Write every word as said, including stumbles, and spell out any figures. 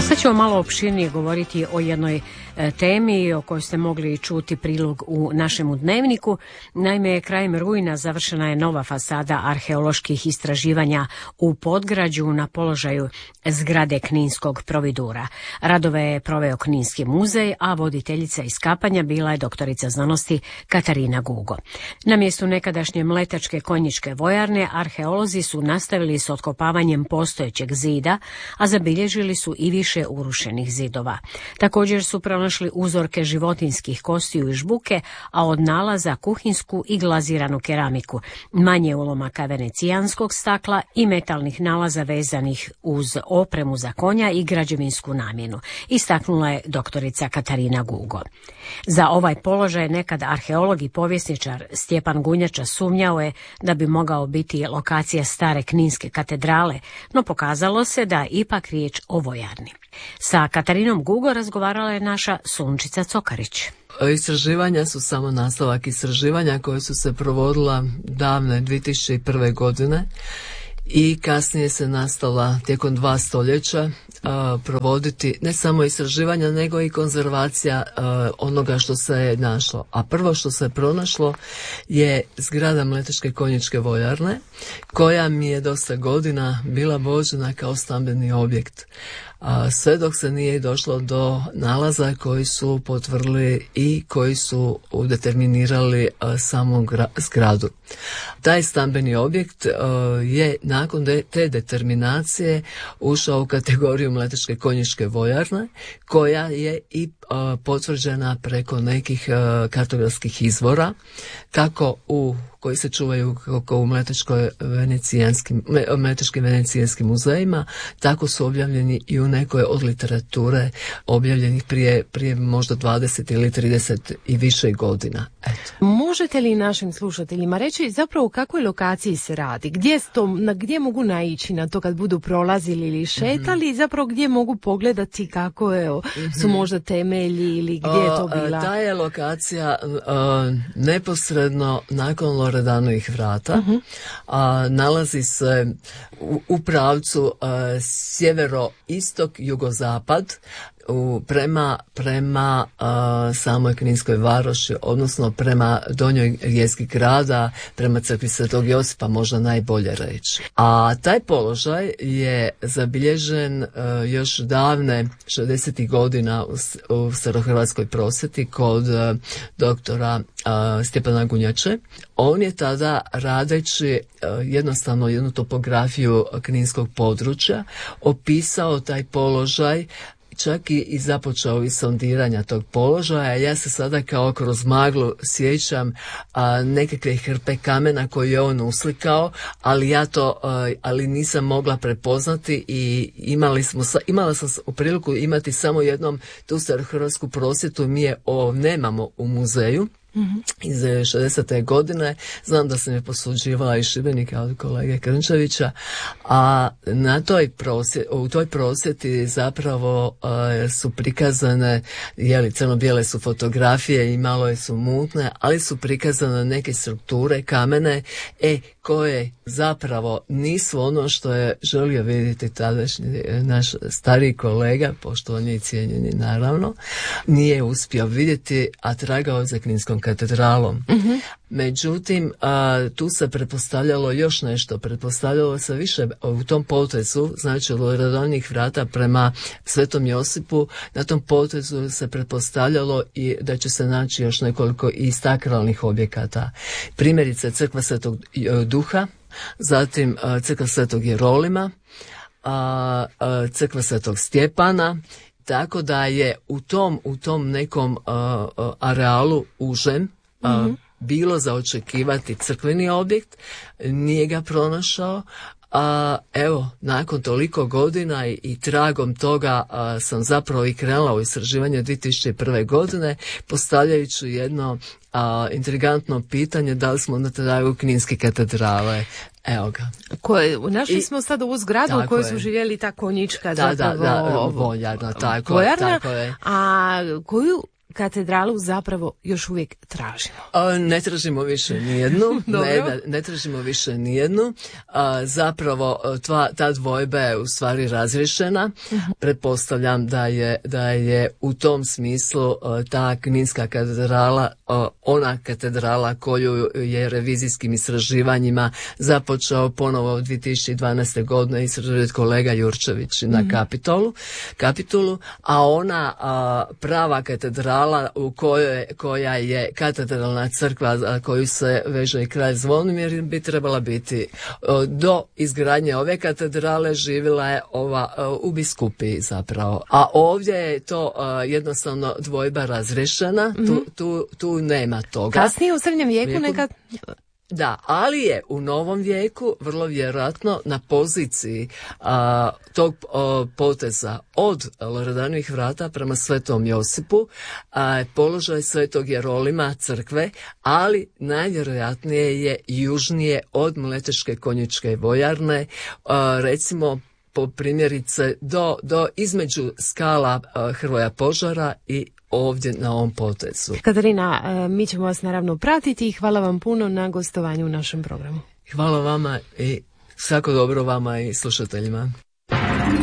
Sad ćemo malo opširnije govoriti o jednoj e, temi o kojoj ste mogli čuti prilog u našemu dnevniku. Naime, krajem rujna završena je nova fasada arheoloških istraživanja u Podgrađu na položaju zgrade Kninskog providura. Radove je proveo Kninski muzej, a voditeljica iskapanja bila je doktorica znanosti Katarina Gugo. Na mjestu nekadašnje mletačke konjičke vojarne arheolozi su nastavili s otkopavanjem postojećeg zida, a zabilježili su i više urušenih zidova. Također su pronašli uzorke životinjskih kostiju i žbuke, a od nalaza kuhinsku i glaziranu keramiku, manje ulomaka venecijanskog stakla i metalnih nalaza vezanih uz opremu za konja i građevinsku namjenu, istaknula je doktorica Katarina Gugo. Za ovaj položaj nekad arheolog i povjesničar Stjepan Gunjača sumnjao je da bi mogao biti lokacija stare Kninske katedrale, no pokazalo se da je ipak riječ o vojarni. Sa Katarinom Gugo razgovarala je naša Sunčica Cokarić. Istraživanja su samo nastavak istraživanja koje su se provodila davne dvije tisuće prve. godine i kasnije se nastavila tijekom dva stoljeća Uh, provoditi ne samo istraživanja nego i konzervacija uh, onoga što se je našlo. A prvo što se je pronašlo je zgrada Mletačke konjičke vojarne, koja mi je dosta godina bila vođena kao stambeni objekt. A sve dok se nije došlo do nalaza koji su potvrdili i koji su determinirali a, samu gra, zgradu. Taj stambeni objekt a, je nakon de, te determinacije ušao u kategoriju Mletačke konjičke vojarne, koja je i a, potvrđena preko nekih a, kartografskih izvora, kako u koji se čuvaju kako u Mletačkoj venecijanskim, Mletačkim venecijanskim muzejima, tako su objavljeni i u nekoj od literature objavljenih prije, prije možda dvadeset ili trideset i više godina. Eto. Možete li našim slušateljima reći zapravo o kakvoj lokaciji se radi? Gdje, sto, na, gdje mogu naići na to kad budu prolazili ili šetali? Mm-hmm. Zapravo gdje mogu pogledati kako je, mm-hmm. su možda temelji ili gdje je to bila? Ta je lokacija uh, neposredno nakon Loredanovih vrata. Uh-huh. A, nalazi se u, u pravcu a, sjevero-istok, jugozapad, u, prema, prema a, samoj Kninskoj varoši, odnosno prema Donjoj jezgri grada, prema crkvi Svetog Josipa, možda najbolje reći. A taj položaj je zabilježen a, još davne šezdesetih godina u, u starohrvatskoj prosvjeti kod a, doktora a, Stjepana Gunjače. On je tada, radeći a, jednostavno jednu topografiju kninskog područja, opisao taj položaj, čak i, i započeo i sondiranja tog položaja. Ja se sada kao kroz maglu sjećam a, nekakve hrpe kamena koje je on uslikao, ali ja to a, ali nisam mogla prepoznati i imali smo, imala sam u priliku imati samo jednom tu starohrvatsku prosvjetu, mi je o, nemamo u muzeju. Mm-hmm. Iz šezdesete godine. Znam da sam je posuđivala iz Šibenika od kolege Krnčevića, a na toj prosvjeti, u toj prosvjeti zapravo uh, su prikazane, jeli, crno-bijele su fotografije i malo su mutne, ali su prikazane neke strukture, kamene, e, koje zapravo nisu ono što je želio vidjeti tadašnji naš stariji kolega, poštovani i cijenjeni naravno, nije uspio vidjeti, a tragao za Kninskom katedralom. Mm-hmm. Međutim, a, tu se pretpostavljalo još nešto, pretpostavljalo se više u tom potezu, znači od Loredanovih vrata prema Svetom Josipu, na tom potezu se pretpostavljalo i da će se naći još nekoliko i sakralnih objekata. Primjerice crkva Svetog Duha, zatim a, crkva Svetog Jerolima, a, a, crkva Svetog Stjepana. Tako da je u tom, u tom nekom uh, uh, arealu užem uh, mm-hmm. bilo za očekivati crkveni objekt, nije ga pronašao. A evo, nakon toliko godina i, i tragom toga a, sam zapravo i krenula u istraživanje dvije tisuće prve. godine, postavljajući jedno a, intrigantno pitanje da li smo na traju Kninske katedrale. Evo ga. Koje, našli I, smo sad ovu zgradu u kojoj su živjeli ta konjička, da, zapravo da, da, vojarna, tako, vojarna, tako je. A koju katedralu zapravo još uvijek tražimo? A, ne tražimo više nijednu, ne, ne, ne tražimo više nijednu. A, zapravo tva, ta dvojba je u stvari razriješena. Uh-huh. Pretpostavljam da je, da je u tom smislu a, ta Kninska katedrala a, ona katedrala koju je revizijskim istraživanjima započeo ponovo u dvije tisuće dvanaeste. godine istražuje kolega Jurčević na uh-huh. Kapitolu, Kapitolu, a ona a, prava katedrala u kojoj, koja je katedralna crkva za koju se veže i kralj Zvonimir bi trebala biti. Do izgradnje ove katedrale živjela je ova u biskupiji zapravo. A ovdje je to jednostavno dvojba razriješena, mm-hmm. tu, tu, tu nema toga. Kasnije u srednjem vijeku, vijeku neka... Da, ali je u novom vijeku vrlo vjerojatno na poziciji a, tog a, poteza od Loredanovih vrata prema Svetom Josipu, a, položaj Svetog Jerolima crkve, ali najvjerojatnije je južnije od Mleteške konjičke vojarne, a, recimo po primjerice do, do između skala a, Hrvoja Požara i ovdje na ovom potezu. Katarina, mi ćemo vas naravno pratiti i hvala vam puno na gostovanju u našem programu. Hvala vama i svako dobro vama i slušateljima.